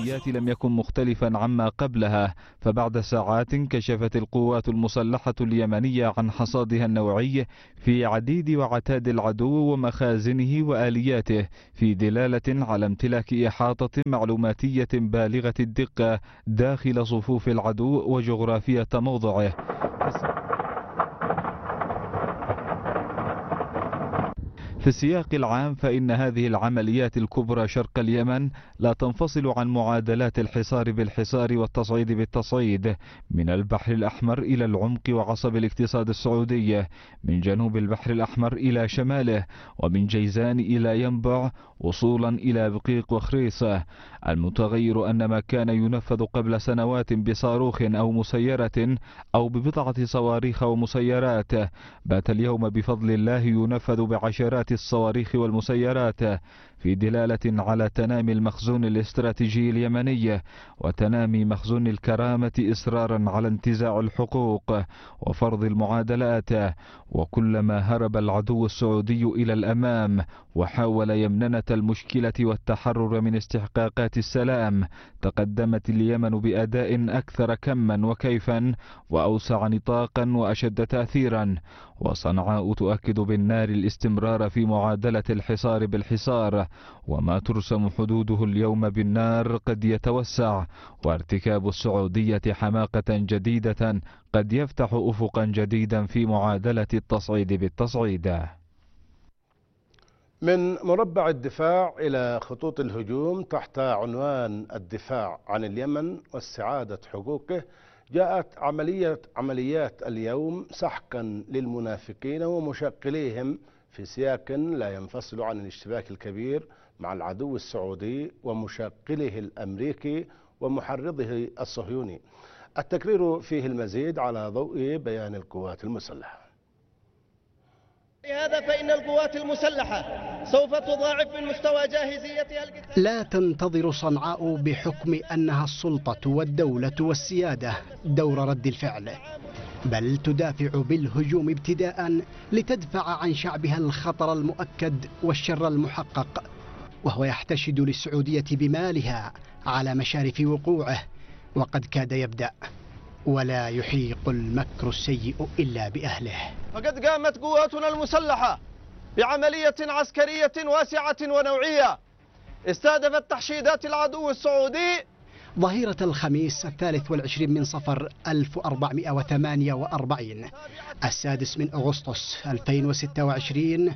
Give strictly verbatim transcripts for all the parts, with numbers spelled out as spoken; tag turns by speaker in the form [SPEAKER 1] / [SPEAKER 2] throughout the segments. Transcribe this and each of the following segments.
[SPEAKER 1] العمليات لم يكن مختلفا عما قبلها، فبعد ساعات كشفت القوات المسلحة اليمنية عن حصادها النوعي في عديد وعتاد العدو ومخازنه وآلياته، في دلالة على امتلاك إحاطة معلوماتية بالغة الدقة داخل صفوف العدو وجغرافية موضعه. في السياق العام فإن هذه العمليات الكبرى شرق اليمن لا تنفصل عن معادلات الحصار بالحصار والتصعيد بالتصعيد، من البحر الأحمر إلى العمق وعصب الاقتصاد السعودي، من جنوب البحر الأحمر إلى شماله، ومن جيزان إلى ينبع وصولا إلى بقيق وخريصة. المتغير أن ما كان ينفذ قبل سنوات بصاروخ أو مسيرة أو ببضعة صواريخ ومسيرات بات اليوم بفضل الله ينفذ بعشرات الصواريخ والمسيرات، في دلالة على تنامي المخزون الاستراتيجي اليمني وتنامي مخزون الكرامة إصرارا على انتزاع الحقوق وفرض المعادلات. وكلما هرب العدو السعودي إلى الأمام وحاول يمننة المشكلة والتحرر من استحقاقات السلام، تقدمت اليمن بأداء أكثر كما وكيفا وأوسع نطاقا وأشد تأثيرا. وصنعاء تؤكد بالنار الاستمرار في معادلة الحصار بالحصار، وما ترسم حدوده اليوم بالنار قد يتوسع، وارتكاب السعودية حماقة جديدة قد يفتح أفقا جديدا في معادلة التصعيد بالتصعيد.
[SPEAKER 2] من مربع الدفاع إلى خطوط الهجوم تحت عنوان الدفاع عن اليمن واستعادة حقوقه، جاءت عملية عمليات اليوم سحقا للمنافقين ومشقليهم في سياق لا ينفصل عن الاشتباك الكبير مع العدو السعودي ومشقله الأمريكي ومحرضه الصهيوني. التقرير فيه المزيد على ضوء بيان القوات المسلحة.
[SPEAKER 3] لهذا فإن القوات المسلحة سوف تضاعف من مستوى جاهزيتها القتالية.
[SPEAKER 4] لا تنتظر صنعاء بحكم أنها السلطة والدولة والسيادة دور رد الفعل، بل تدافع بالهجوم ابتداء لتدفع عن شعبها الخطر المؤكد والشر المحقق، وهو يحتشد للسعودية بمالها على مشارف وقوعه، وقد كاد يبدأ، ولا يحيق المكر السيء إلا بأهله.
[SPEAKER 3] فقد قامت قواتنا المسلحة بعملية عسكرية واسعة ونوعية استهدفت تحشيدات العدو السعودي
[SPEAKER 4] ظهيرة الخميس الثالث والعشرين من صفر ألف وأربعمائة وثمانية وأربعين السادس من أغسطس ألفين وستة وعشرين،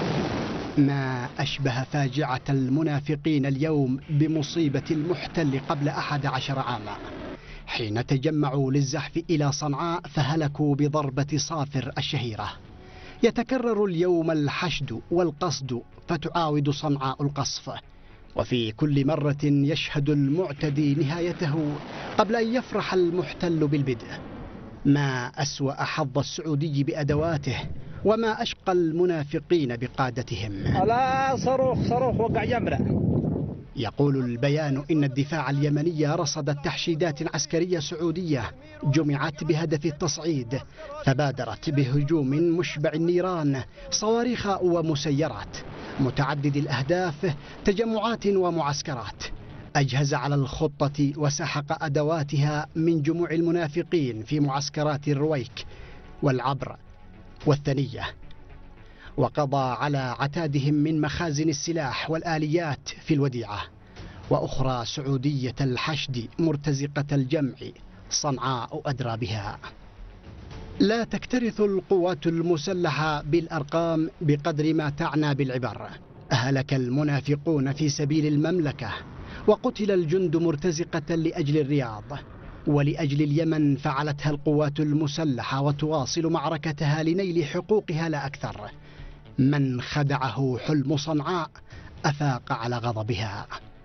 [SPEAKER 4] ما أشبه فاجعة المنافقين اليوم بمصيبة المحتل قبل أحد عشر عاما، حين تجمعوا للزحف إلى صنعاء فهلكوا بضربة صافر الشهيرة. يتكرر اليوم الحشد والقصد فتعاود صنعاء القصف، وفي كل مرة يشهد المعتدي نهايته قبل أن يفرح المحتل بالبدء. ما أسوأ حظ السعودي بأدواته، وما أشقى المنافقين بقادتهم.
[SPEAKER 5] لا صاروخ صاروخ وقع جمرة.
[SPEAKER 4] يقول البيان إن الدفاع اليمني رصدت تحشيدات عسكرية سعودية جمعت بهدف التصعيد، فبادرت بهجوم مشبع النيران، صواريخ ومسيرات متعدد الأهداف، تجمعات ومعسكرات. أجهز على الخطة وسحق أدواتها من جموع المنافقين في معسكرات الرويك والعبر والثنية، وقضى على عتادهم من مخازن السلاح والآليات في الوديعة، وأخرى سعودية الحشد مرتزقة الجمع صنعاء أدرى بها. لا تكترث القوات المسلحة بالأرقام بقدر ما تعنى بالعبر. أهلك المنافقون في سبيل المملكة، وقتل الجند مرتزقة لأجل الرياض، ولأجل اليمن فعلتها القوات المسلحة وتواصل معركتها لنيل حقوقها لا أكثر. من خدعه حلم صنعاء أفاق على غضبها.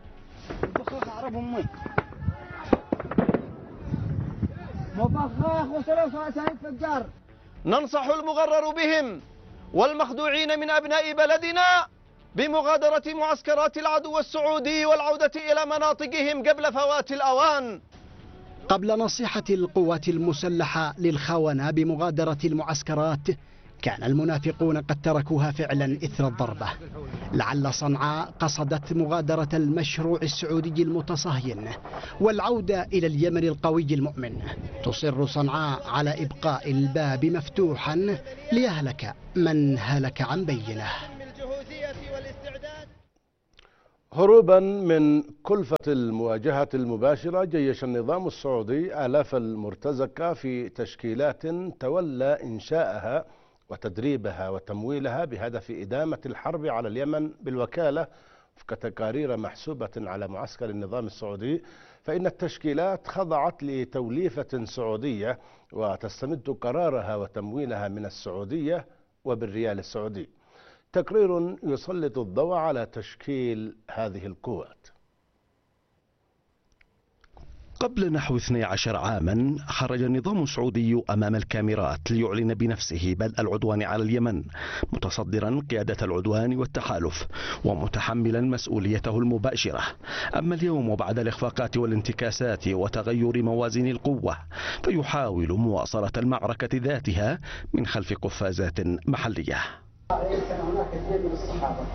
[SPEAKER 3] ننصح المغرر بهم والمخدوعين من أبناء بلدنا بمغادرة معسكرات العدو السعودي والعودة إلى مناطقهم قبل فوات الأوان.
[SPEAKER 4] قبل نصيحة القوات المسلحة للخونة بمغادرة المعسكرات، كان المنافقون قد تركوها فعلا إثر الضربة، لعل صنعاء قصدت مغادرة المشروع السعودي المتصهين والعودة إلى اليمن القوي المؤمن. تصر صنعاء على إبقاء الباب مفتوحا ليهلك من هلك عن بينه.
[SPEAKER 2] هروبا من كلفة المواجهة المباشرة، جيش النظام السعودي آلاف المرتزقة في تشكيلات تولى إنشاءها وتدريبها وتمويلها بهدف إدامة الحرب على اليمن بالوكالة. وفق تقارير محسوبة على معسكر النظام السعودي، فإن التشكيلات خضعت لتوليفة سعودية وتستمد قرارها وتمويلها من السعودية وبالريال السعودي. تقرير يسلط الضوء على تشكيل هذه القوات.
[SPEAKER 6] قبل نحو اثني عشر عاما خرج النظام السعودي أمام الكاميرات ليعلن بنفسه بدء العدوان على اليمن، متصدرا قيادة العدوان والتحالف ومتحملا مسؤوليته المباشرة. أما اليوم وبعد الإخفاقات والانتكاسات وتغير موازين القوة، فيحاول مواصلة المعركة ذاتها من خلف قفازات محلية.
[SPEAKER 7] كان هناك اثنين من الصحابة،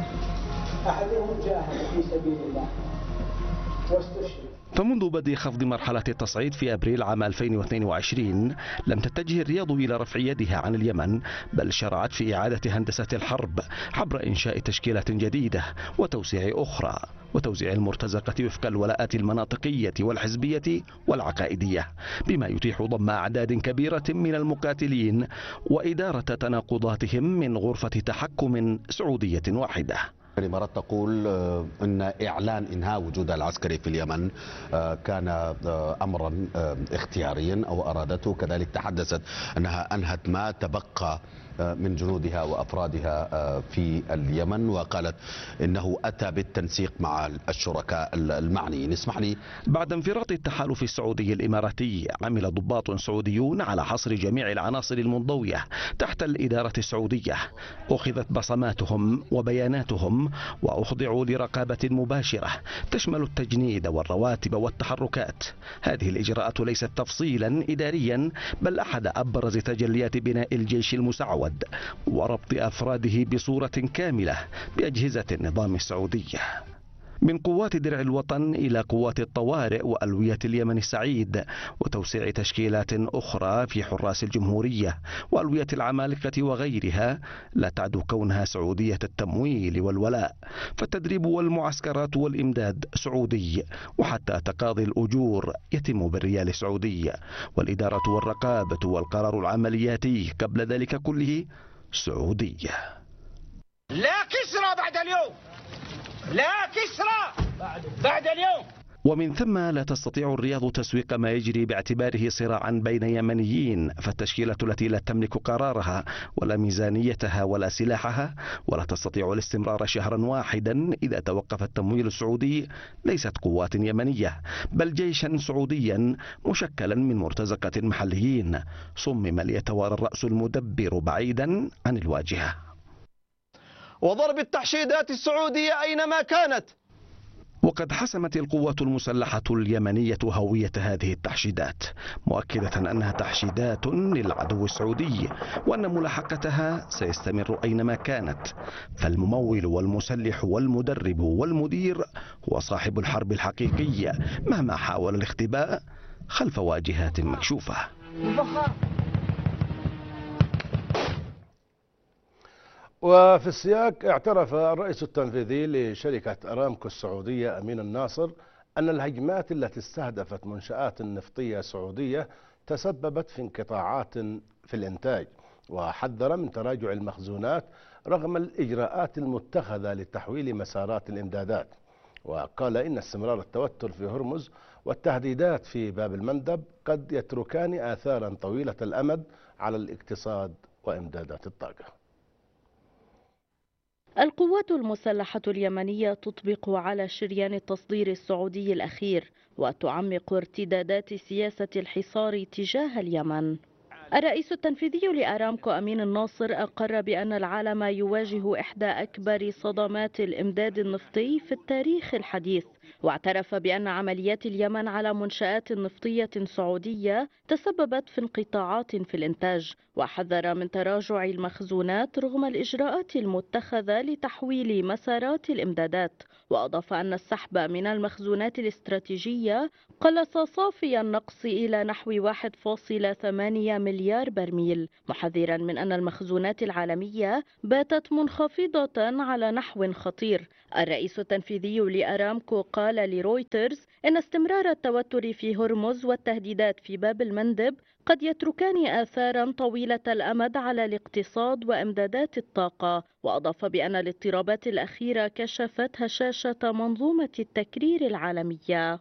[SPEAKER 7] أحدهم جاهد في سبيل الله واستشهد.
[SPEAKER 6] فمنذ بدء خفض مرحلة التصعيد في أبريل عام ألفين واثنين وعشرين لم تتجه الرياض إلى رفع يدها عن اليمن، بل شرعت في إعادة هندسة الحرب عبر إنشاء تشكيلات جديدة وتوسيع أخرى وتوزيع المرتزقة وفق الولاءات المناطقية والحزبية والعقائدية، بما يتيح ضم أعداد كبيرة من المقاتلين وإدارة تناقضاتهم من غرفة تحكم سعودية واحدة.
[SPEAKER 8] مرات تقول أن إعلان إنهاء وجود العسكري في اليمن كان أمرا اختياريا أو أرادته، كذلك تحدثت أنها أنهت ما تبقى من جنودها وأفرادها في اليمن، وقالت إنه أتى بالتنسيق مع الشركاء المعنيين. اسمح لي.
[SPEAKER 6] بعد انفراط التحالف السعودي الإماراتي، عمل ضباط سعوديون على حصر جميع العناصر المنضوية تحت الإدارة السعودية، أخذت بصماتهم وبياناتهم وأخضعوا لرقابة مباشرة تشمل التجنيد والرواتب والتحركات. هذه الإجراءات ليست تفصيلا إداريا، بل أحد أبرز تجليات بناء الجيش المسعود وربط أفراده بصورة كاملة بأجهزة النظام السعودي، من قوات درع الوطن إلى قوات الطوارئ وألوية اليمن السعيد، وتوسيع تشكيلات أخرى في حراس الجمهورية وألوية العمالقة وغيرها، لا تعد كونها سعودية التمويل والولاء، فالتدريب والمعسكرات والإمداد سعودي، وحتى تقاضي الأجور يتم بالريال السعودي، والإدارة والرقابة والقرار العملياتي قبل ذلك كله سعودية.
[SPEAKER 5] لا كسرى بعد اليوم، لا كسرى بعد اليوم.
[SPEAKER 6] ومن ثم لا تستطيع الرياض تسويق ما يجري باعتباره صراعا بين يمنيين، فالتشكيلة التي لا تملك قرارها ولا ميزانيتها ولا سلاحها ولا تستطيع الاستمرار شهرا واحدا إذا توقف التمويل السعودي ليست قوات يمنية، بل جيشا سعوديا مشكلا من مرتزقة محليين صمم ليتوارى الرأس المدبر بعيدا عن الواجهة.
[SPEAKER 3] وضرب التحشيدات السعودية أينما كانت.
[SPEAKER 6] وقد حسمت القوات المسلحة اليمنية هوية هذه التحشيدات، مؤكدة أنها تحشيدات للعدو السعودي، وأن ملاحقتها سيستمر أينما كانت، فالممول والمسلح والمدرب والمدير هو صاحب الحرب الحقيقية مهما حاول الاختباء خلف واجهات مكشوفة.
[SPEAKER 2] وفي السياق، اعترف الرئيس التنفيذي لشركة أرامكو السعودية أمين الناصر أن الهجمات التي استهدفت منشآت نفطية سعودية تسببت في انقطاعات في الإنتاج، وحذر من تراجع المخزونات رغم الإجراءات المتخذة لتحويل مسارات الإمدادات. وقال إن استمرار التوتر في هرمز والتهديدات في باب المندب قد يتركان آثارا طويلة الأمد على الاقتصاد وإمدادات الطاقة.
[SPEAKER 9] القوات المسلحة اليمنية تطبق على شريان التصدير السعودي الأخير وتعمق ارتدادات سياسة الحصار تجاه اليمن. الرئيس التنفيذي لأرامكو أمين الناصر أقر بأن العالم يواجه إحدى أكبر صدمات الإمداد النفطي في التاريخ الحديث، واعترف بأن عمليات اليمن على منشآت نفطية سعودية تسببت في انقطاعات في الإنتاج، وحذر من تراجع المخزونات رغم الإجراءات المتخذة لتحويل مسارات الإمدادات. وأضاف أن السحب من المخزونات الاستراتيجية قلص صافي النقص إلى نحو واحد فاصلة ثمانية مليار برميل، محذرا من أن المخزونات العالمية باتت منخفضة على نحو خطير. الرئيس التنفيذي لأرامكو قال لرويترز إن استمرار التوتر في هرمز والتهديدات في باب المندب قد يتركان آثارا طويلة الأمد على الاقتصاد وإمدادات الطاقة. وأضاف بأن الاضطرابات الأخيرة كشفت هشاشة منظومة التكرير العالمية.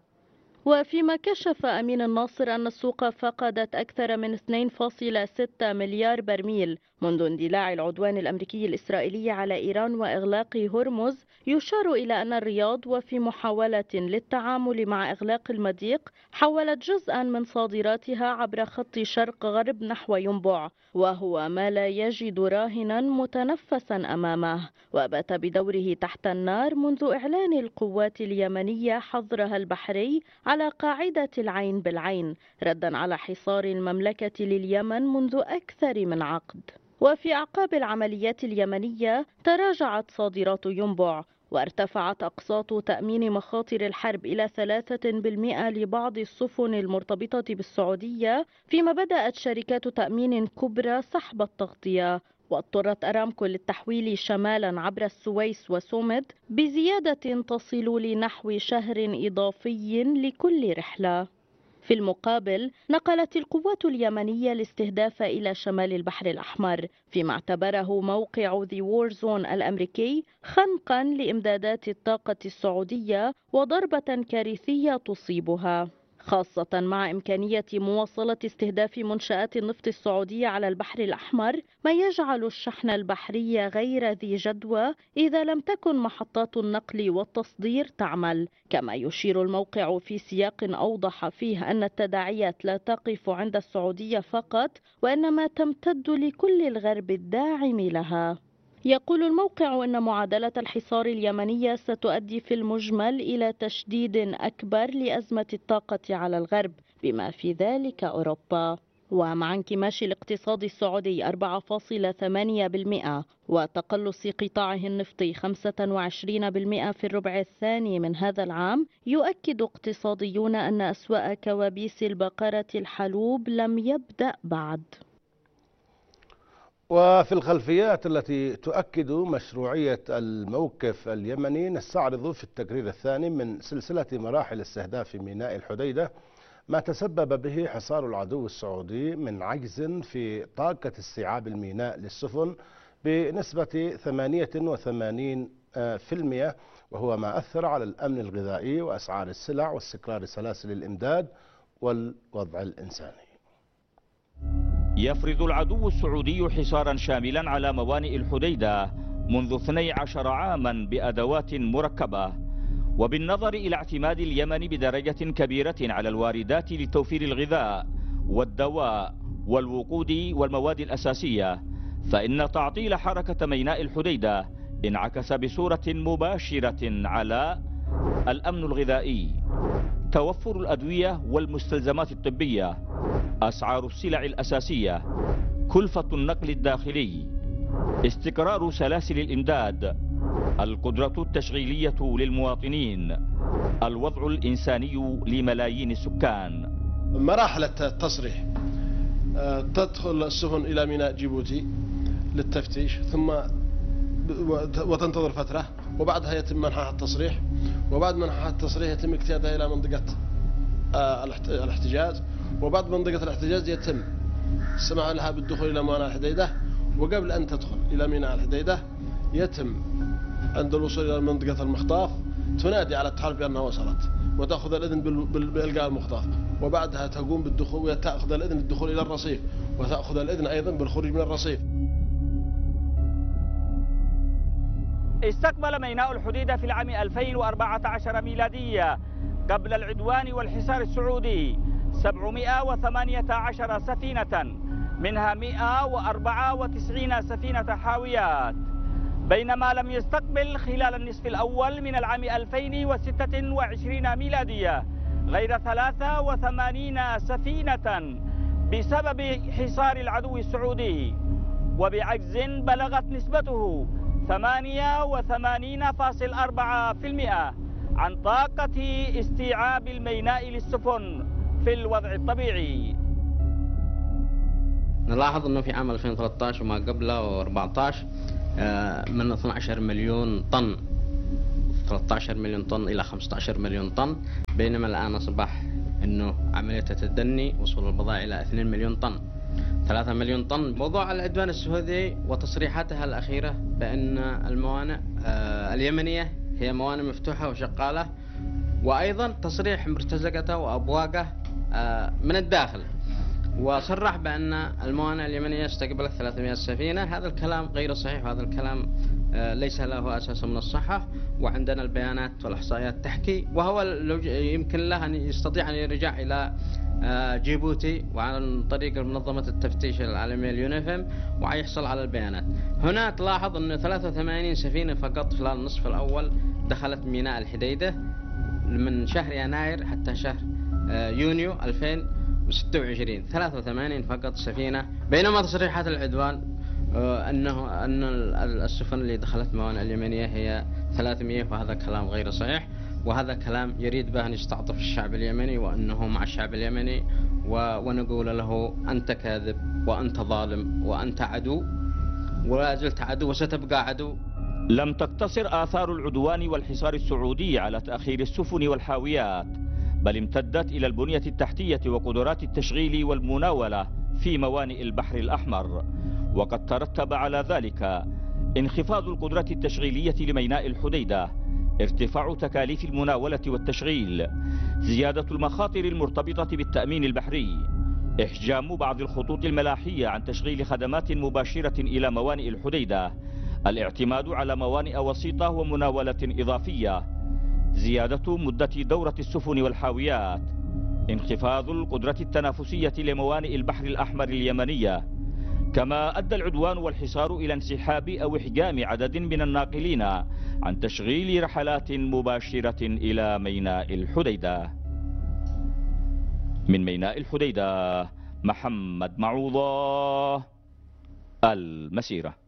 [SPEAKER 9] وفيما كشف أمين الناصر أن السوق فقدت أكثر من اثنين فاصلة ستة مليار برميل منذ اندلاع العدوان الأمريكي الإسرائيلي على إيران وإغلاق هرمز، يشار إلى أن الرياض وفي محاولة للتعامل مع إغلاق المضيق حولت جزءا من صادراتها عبر خط شرق غرب نحو ينبع، وهو ما لا يجد راهنا متنفسا أمامه، وبات بدوره تحت النار منذ إعلان القوات اليمنية حظرها البحري على قاعدة العين بالعين، ردا على حصار المملكة لليمن منذ أكثر من عقد. وفي أعقاب العمليات اليمنية تراجعت صادرات ينبع، وارتفعت أقساط تأمين مخاطر الحرب إلى ثلاثة بالمئة لبعض السفن المرتبطة بالسعودية، فيما بدأت شركات تأمين كبرى سحب التغطية. واضطرت أرامكو للتحويل شمالا عبر السويس وسومد بزيادة تصل لنحو شهر إضافي لكل رحلة. في المقابل نقلت القوات اليمنية الاستهداف إلى شمال البحر الأحمر، فيما اعتبره موقع ذي وورزون الأمريكي خنقا لإمدادات الطاقة السعودية وضربة كارثية تصيبها، خاصة مع إمكانية مواصلة استهداف منشآت النفط السعودية على البحر الأحمر، ما يجعل الشحن البحري غير ذي جدوى إذا لم تكن محطات النقل والتصدير تعمل. كما يشير الموقع في سياق أوضح فيه أن التداعيات لا تقف عند السعودية فقط، وإنما تمتد لكل الغرب الداعم لها. يقول الموقع أن معادلة الحصار اليمنية ستؤدي في المجمل إلى تشديد أكبر لأزمة الطاقة على الغرب، بما في ذلك أوروبا. ومع انكماش الاقتصاد السعودي أربعة فاصلة ثمانية بالمئة وتقلص قطاعه النفطي خمسة وعشرين بالمئة في الربع الثاني من هذا العام، يؤكد اقتصاديون أن أسوأ كوابيس البقرة الحلوب لم يبدأ بعد.
[SPEAKER 2] وفي الخلفيات التي تؤكد مشروعية الموقف اليمني، نستعرض في التقرير الثاني من سلسلة مراحل استهداف ميناء الحديدة ما تسبب به حصار العدو السعودي من عجز في طاقة استيعاب الميناء للسفن بنسبة ثمانية وثمانين بالمئة، وهو ما أثر على الأمن الغذائي وأسعار السلع واستقرار سلاسل الإمداد والوضع الإنساني.
[SPEAKER 10] يفرض العدو السعودي حصارا شاملا على موانئ الحديدة منذ اثني عشر عاما بأدوات مركبة، وبالنظر إلى اعتماد اليمن بدرجة كبيرة على الواردات لتوفير الغذاء والدواء والوقود والمواد الأساسية، فإن تعطيل حركة ميناء الحديدة انعكس بصورة مباشرة على الأمن الغذائي، توفر الأدوية والمستلزمات الطبية، أسعار السلع الأساسية، كلفة النقل الداخلي، استقرار سلاسل الإمداد، القدرة التشغيلية للمواطنين، الوضع الإنساني لملايين السكان.
[SPEAKER 11] مراحل التصريح: تدخل السفن إلى ميناء جيبوتي للتفتيش، ثم وتنتظر فترة، وبعدها يتم منحها التصريح، وبعد منحها التصريح يتم اجتيازها إلى منطقة الاحتجاز، وبعد منطقة الاحتجاز يتم السماح لها بالدخول إلى ميناء الحديدة. وقبل أن تدخل إلى ميناء الحديدة يتم عند الوصول إلى منطقة المخطاف تنادي على التحالف بأنها وصلت، وتأخذ الإذن بإلقاء المخطاف، وبعدها تقوم بالدخول وتأخذ الإذن للدخول إلى الرصيف، وتأخذ الإذن أيضا بالخروج من الرصيف.
[SPEAKER 10] استقبل ميناء الحديدة في العام ألفين وأربعة عشر ميلادية قبل العدوان والحصار السعودي سبعمائة وثمانية عشر سفينة، منها مائة وأربعة وتسعين سفينة حاويات، بينما لم يستقبل خلال النصف الأول من العام ألفين وستة وعشرين ميلادية غير ثلاث وثمانين سفينة بسبب حصار العدو السعودي، وبعجز بلغت نسبته ثمانية وثمانين فاصلة أربعة بالمئة عن طاقة استيعاب الميناء للسفن في الوضع الطبيعي.
[SPEAKER 12] نلاحظ أنه في عام ألفين وثلاثة عشر وما قبله وأربعة عشر من اثني عشر مليون طن، ثلاثة عشر مليون طن إلى خمسة عشر مليون طن، بينما الآن أصبح أنه عملية التدني وصول البضائع إلى اثنين مليون طن، ثلاثة مليون طن. موضوع العدوان السعودي وتصريحاتها الأخيرة بأن الموانئ اليمنية هي موانئ مفتوحة وشغالة، وأيضا تصريح مرتزقته وأبواقه من الداخل، وصرح بأن الموانئ اليمنية استقبلت ثلاثمئة سفينة. هذا الكلام غير صحيح، وهذا الكلام ليس له أساس من الصحة، وعندنا البيانات والإحصائيات تحكي، وهو يمكن له أن يستطيع أن يرجع إلى جيبوتي وعن طريق منظمة التفتيش العالمية اليونيفم ويحصل على البيانات. هنا تلاحظ أن ثلاثة وثمانين سفينة فقط خلال النصف الأول دخلت ميناء الحديدة من شهر يناير حتى شهر يونيو ألفين وستة وعشرين، ثلاثة وثمانين فقط سفينة، بينما تصريحات العدوان أنه أن السفن اللي دخلت موانئ اليمنية هي ثلاثمئة، وهذا كلام غير صحيح، وهذا كلام يريد به أن يستعطف الشعب اليمني وأنه مع الشعب اليمني، ونقول له أنت كاذب وأنت ظالم وأنت عدو ولا زلت عدو وستبقى عدو.
[SPEAKER 10] لم تقتصر آثار العدوان والحصار السعودي على تأخير السفن والحاويات، بل امتدت إلى البنية التحتية وقدرات التشغيل والمناولة في موانئ البحر الأحمر، وقد ترتب على ذلك انخفاض القدرة التشغيلية لميناء الحديدة، ارتفاع تكاليف المناولة والتشغيل، زيادة المخاطر المرتبطة بالتأمين البحري، إحجام بعض الخطوط الملاحية عن تشغيل خدمات مباشرة إلى موانئ الحديدة، الاعتماد على موانئ وسيطة ومناولة إضافية، زيادة مدة دورة السفن والحاويات، انخفاض القدرة التنافسية لموانئ البحر الأحمر اليمنية. كما أدى العدوان والحصار إلى انسحاب أو إحجام عدد من الناقلين عن تشغيل رحلات مباشرة إلى ميناء الحديدة. من ميناء الحديدة محمد معوضة، المسيرة.